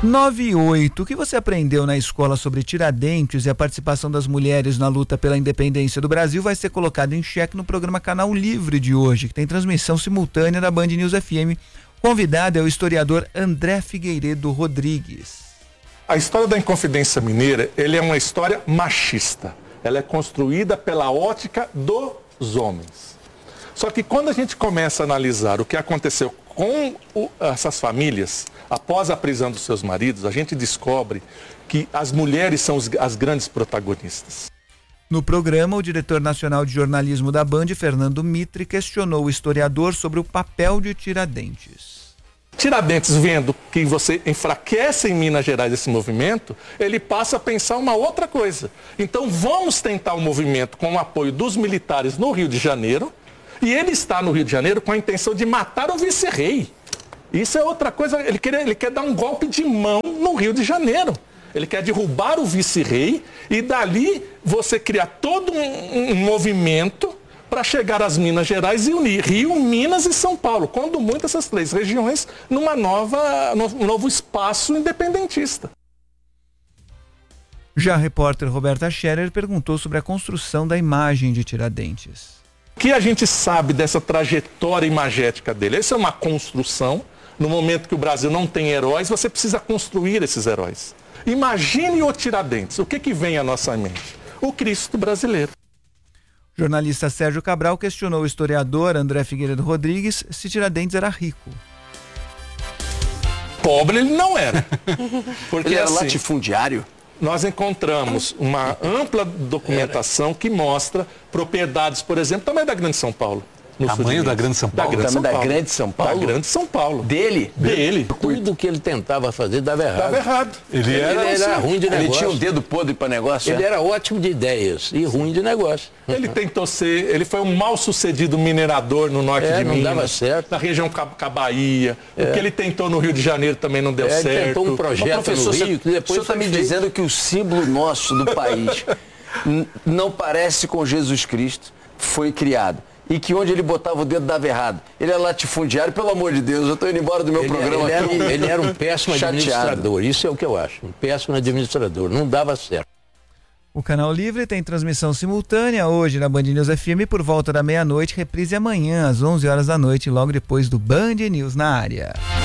9:08. O que você aprendeu na escola sobre Tiradentes e a participação das mulheres na luta pela independência do Brasil vai ser colocado em xeque no programa Canal Livre de hoje, que tem transmissão simultânea da Band News FM. O convidado é o historiador André Figueiredo Rodrigues. A história da Inconfidência Mineira, ele é uma história machista. Ela é construída pela ótica dos homens. Só que quando a gente começa a analisar o que aconteceu com essas famílias, após a prisão dos seus maridos, a gente descobre que as mulheres são as grandes protagonistas. No programa, o diretor nacional de jornalismo da Band, Fernando Mitre, questionou o historiador sobre o papel de Tiradentes. Tiradentes, vendo que você enfraquece em Minas Gerais esse movimento, ele passa a pensar uma outra coisa. Então vamos tentar um movimento com o apoio dos militares no Rio de Janeiro, e ele está no Rio de Janeiro com a intenção de matar o vice-rei. Isso é outra coisa, ele quer dar um golpe de mão no Rio de Janeiro. Ele quer derrubar o vice-rei e dali você criar todo um movimento para chegar às Minas Gerais e unir Rio, Minas e São Paulo, quando muito essas três regiões num novo espaço independentista. Já a repórter Roberta Scherer perguntou sobre a construção da imagem de Tiradentes. O que a gente sabe dessa trajetória imagética dele? Essa é uma construção. No momento que o Brasil não tem heróis, você precisa construir esses heróis. Imagine o Tiradentes. O que vem à nossa mente? O Cristo brasileiro. O jornalista Sérgio Cabral questionou o historiador André Figueiredo Rodrigues se Tiradentes era rico. Pobre ele não era. Porque ele era assim, latifundiário? Nós encontramos uma ampla documentação que mostra propriedades, por exemplo, também da Grande São Paulo. Tamanho da Grande São Paulo? Da Grande São Paulo? Da Grande São Paulo. Dele? Dele. Tudo que ele tentava fazer dava errado. Dava errado. Ele era ruim de negócio. Ele tinha um dedo podre para negócio? Ele era ótimo de ideias e ruim de negócio. Ele foi um mal sucedido minerador no norte de Minas. Não dava certo. Na região Cabaía. O que ele tentou no Rio de Janeiro também não deu certo. Ele tentou um projeto no Rio que depois o senhor está me dizendo que o símbolo nosso do país não parece com Jesus Cristo, foi criado. E que onde ele botava o dedo dava errado. Ele é latifundiário, pelo amor de Deus, eu estou indo embora do meu programa aqui. Ele era um péssimo administrador, isso é o que eu acho. Um péssimo administrador, não dava certo. O Canal Livre tem transmissão simultânea hoje na Band News FM por volta da meia-noite, reprise amanhã às 11 horas da noite, logo depois do Band News na área.